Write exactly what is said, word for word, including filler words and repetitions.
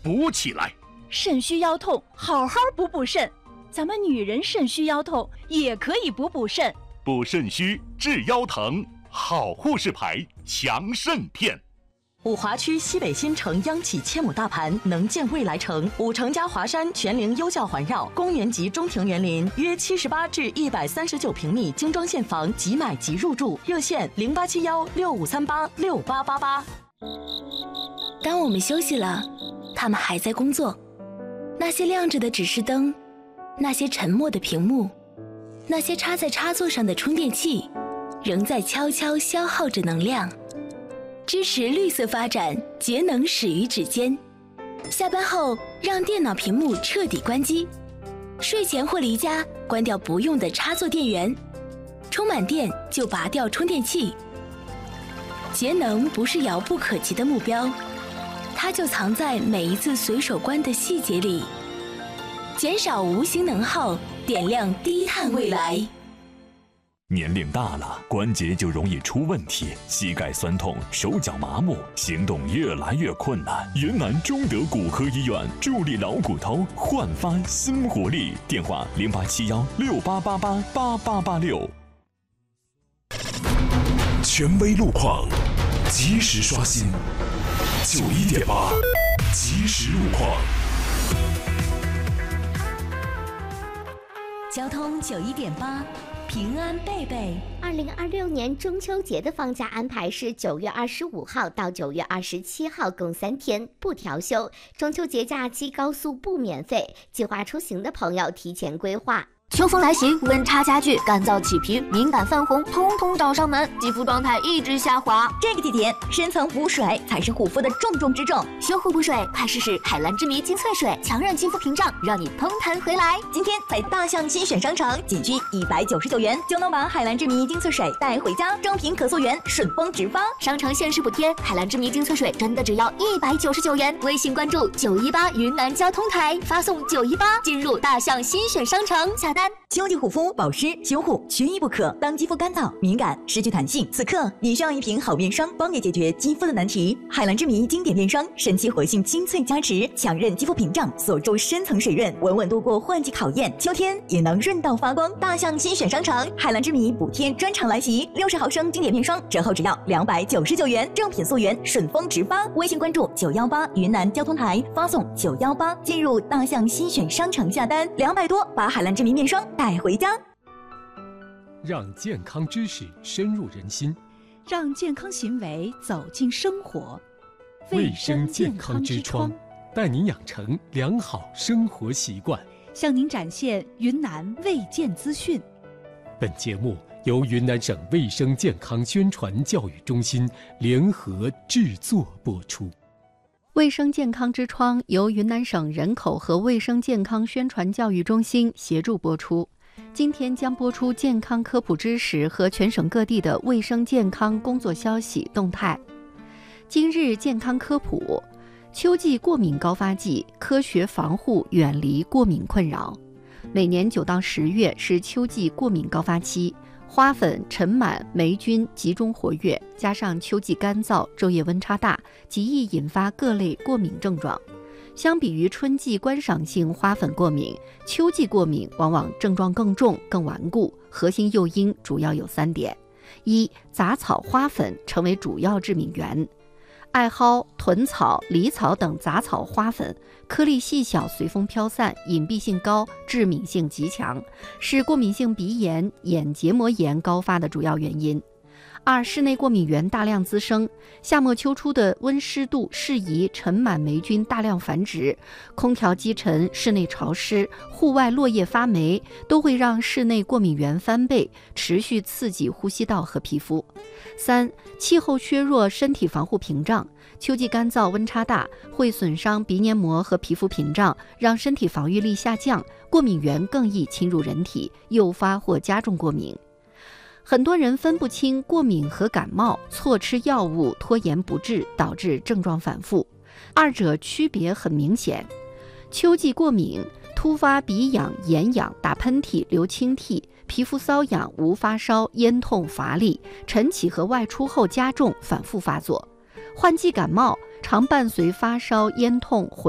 补起来。 肾虚腰痛，好好补补肾。咱们女人肾虚腰痛也可以补补肾。 补肾虚治腰疼，好护士牌强肾片。 五华区西北新城央企千亩大盘，能建未来城。五城加华山全龄优教环绕，公园级中庭园林，约七十八至一百三十九平米精装现房，即买即入住。热线零八七幺六五三八六八八八。 当我们休息了，他们还在工作。那些亮着的指示灯，那些沉默的屏幕，那些插在插座上的充电器，仍在悄悄消耗着能量。支持绿色发展，节能始于指尖。下班后，让电脑屏幕彻底关机。睡前或离家，关掉不用的插座电源。充满电就拔掉充电器。节能不是遥不可及的目标，它就藏在每一次随手关的细节里。减少无形能耗，点亮低碳未来。 年龄大了，关节就容易出问题，膝盖酸痛，手脚麻木，行动越来越困难。云南中德骨科医院助力老骨头，焕发新活力。电话零八七幺六八八八八八八六。 权威路况，及时刷新。九一点八，及时路况。 交通九一点八。平安贝贝， 二零二六年中秋节的放假安排是九月二十五号到九月二十七号，共三天，不调休。中秋节假期高速不免费，计划出行的朋友提前规划。 秋风来袭，温差加剧，干燥起皮、敏感泛红，通通找上门，肌肤状态一直下滑。 这个季节，深层补水才是护肤的重中之重。 修护补水，快试试海蓝之谜精粹水，强韧肌肤屏障，让你蓬弹回来。 今天在大象新选商城，仅需一百九十九元就能把海蓝之谜精粹水带回家，正品可溯源，顺丰直发。 商城限时补贴，海蓝之谜精粹水真的只要一百九十九元。微信关注九一八云南交通台，发送九一八进入大象新选商城下单。 秋季护肤、保湿、修护缺一不可。当肌肤干燥、敏感、失去弹性，此刻你需要一瓶好面霜，帮你解决肌肤的难题。海蓝之谜经典面霜，神奇活性精粹加持，强韧肌肤屏障，锁住深层水润，稳稳度过换季考验。秋天也能润到发光。大象新选商城，海蓝之谜补贴专场来袭，六十毫升经典面霜折后只要两百九十九元，正品溯源，顺丰直发。微信关注九幺八云南交通台，发送九幺八进入大象新选商城下单，两百多把海蓝之谜面霜带回家。 让健康知识深入人心， 让健康行为走进生活。 卫生健康之窗，带您养成良好生活习惯， 向您展现云南卫健资讯。 本节目由云南省卫生健康宣传教育中心联合制作播出。 卫生健康之窗由云南省人口和卫生健康宣传教育中心协助播出。今天将播出健康科普知识和全省各地的卫生健康工作消息动态。今日健康科普：秋季过敏高发季，科学防护，远离过敏困扰。每年九到十月是秋季过敏高发期，花粉、尘螨、霉菌集中活跃，加上秋季干燥，昼夜温差大，极易引发各类过敏症状。相比于春季观赏性花粉过敏，秋季过敏往往症状更重、更顽固。核心诱因主要有三点：一、杂草花粉成为主要致敏源。艾蒿、豚草、狸草等杂草花粉颗粒细小，随风飘散，隐蔽性高，致敏性极强，是过敏性鼻炎、眼结膜炎高发的主要原因。二、室内过敏源大量滋生，夏末秋初的温湿度适宜尘螨霉菌大量繁殖，空调积尘、室内潮湿、户外落叶发霉，都会让室内过敏源翻倍，持续刺激呼吸道和皮肤。三、气候削弱身体防护屏障，秋季干燥温差大，会损伤鼻黏膜和皮肤屏障，让身体防御力下降，过敏源更易侵入人体，诱发或加重过敏。很多人分不清过敏和感冒，错吃药物，拖延不治，导致症状反复。二者区别很明显。秋季过敏，突发鼻痒、眼痒、打喷嚏、流清涕，皮肤瘙痒，无发烧，咽痛乏力，晨起和外出后加重，反复发作。换季感冒常伴随发烧、咽痛、